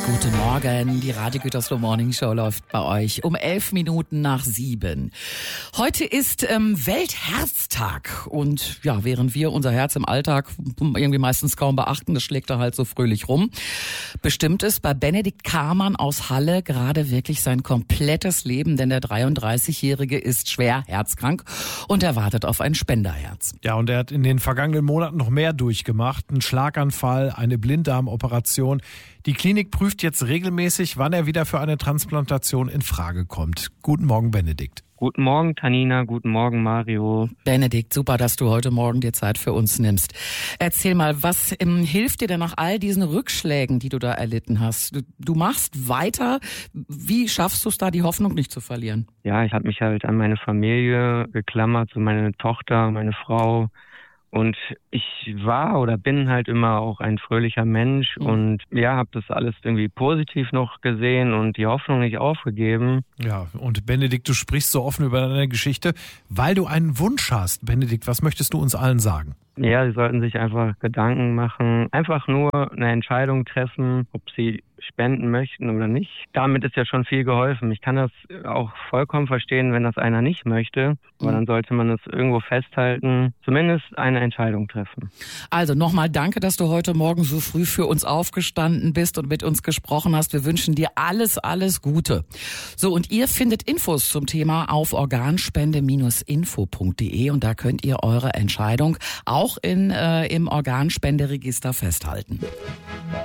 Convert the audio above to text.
Guten Morgen, die Radio Gütersloh Morning Show läuft bei euch um 7:11. Heute ist Weltherztag und ja, während wir unser Herz im Alltag irgendwie meistens kaum beachten, das schlägt da halt so fröhlich rum, bestimmt es bei Benedikt Kamann aus Halle gerade wirklich sein komplettes Leben, denn der 33-Jährige ist schwer herzkrank und er wartet auf ein Spenderherz. Ja, und er hat in den vergangenen Monaten noch mehr durchgemacht. Ein Schlaganfall, eine Blinddarmoperation. Die Klinik prüft jetzt regelmäßig, wann er wieder für eine Transplantation in Frage kommt. Guten Morgen, Benedikt. Guten Morgen, Tanina. Guten Morgen, Mario. Benedikt, super, dass du heute Morgen dir Zeit für uns nimmst. Erzähl mal, was hilft dir denn nach all diesen Rückschlägen, die du da erlitten hast? Du machst weiter. Wie schaffst du es da, die Hoffnung nicht zu verlieren? Ja, ich habe mich halt an meine Familie geklammert, so meine Tochter, meine Frau. Und ich war oder bin halt immer auch ein fröhlicher Mensch und ja, habe das alles irgendwie positiv noch gesehen und die Hoffnung nicht aufgegeben. Ja, und Benedikt, du sprichst so offen über deine Geschichte, weil du einen Wunsch hast. Benedikt, was möchtest du uns allen sagen? Ja, sie sollten sich einfach Gedanken machen, einfach nur eine Entscheidung treffen, ob sie spenden möchten oder nicht. Damit ist ja schon viel geholfen. Ich kann das auch vollkommen verstehen, wenn das einer nicht möchte, aber dann sollte man es irgendwo festhalten, zumindest eine Entscheidung treffen. Also nochmal danke, dass du heute Morgen so früh für uns aufgestanden bist und mit uns gesprochen hast. Wir wünschen dir alles, alles Gute. So, und ihr findet Infos zum Thema auf organspende-info.de und da könnt ihr eure Entscheidung auch im Organspenderegister festhalten.